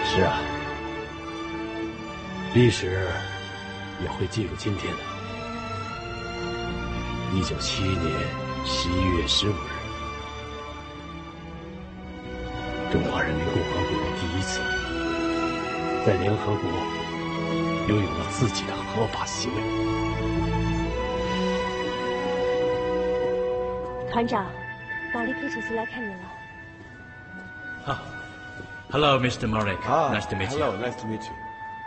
是啊，历史也会记录今天的。1971年11月15日，中华人民共和国第一次在联合国拥有了自己的合法席位。 团长，马利克主席来看您了。 Hello, Mr. Malik. Nice to meet you. Hello, nice to meet you.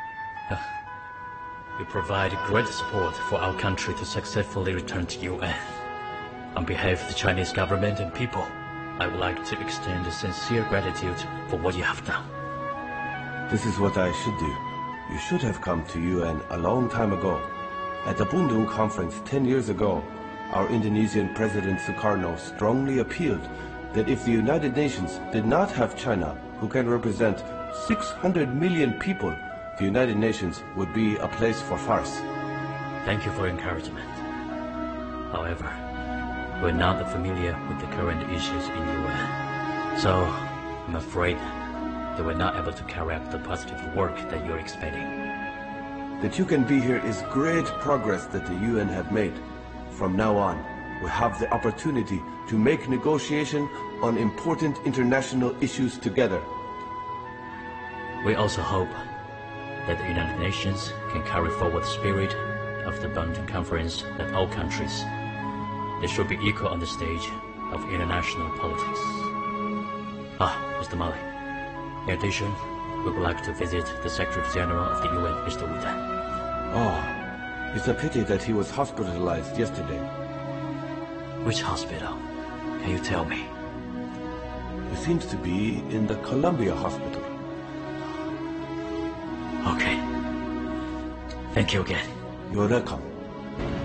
You provide great support for our country to successfully return to UN. On behalf of the Chinese government and people, I would like to extend a sincere gratitude for what you have done. This is what I should do. You should have come to UN a long time ago. At the Bandung conference 10 years ago, our Indonesian President Sukarno strongly appealed that if the United Nations did not have China, who can represent 600 million people, the United Nations would be a place for farce. Thank you for your encouragement. However, we're not familiar with the current issues in UN, so I'm afraid that we're not able to carry out the positive work that you're expecting. That you can be here is great progress that the UN have made. From now on, we have the opportunity to make negotiation on important international issues together. We also hope that the United Nations can carry forward the spirit of the Bandung Conference that all countries, they should be equal on the stage of international politics. Mr. Malik, in addition, we would like to visit the Secretary General of the UN, Mr. Wu Dan. Oh, it's a pity that he was hospitalized yesterday. Which hospital? Can you tell me? He seems to be in the Columbia Hospital. Okay. Thank you again. You're welcome.